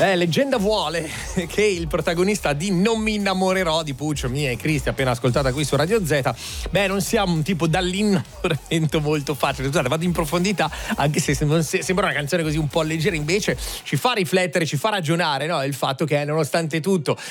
Leggenda vuole che il protagonista di Non mi innamorerò di Puccio, Mia e Cristi, appena ascoltata qui su Radio Z, non sia un tipo dall'innamoramento molto facile. Scusate, vado in profondità, anche se sembra una canzone così un po' leggera, invece ci fa riflettere, ci fa ragionare, no? Il fatto che nonostante tutto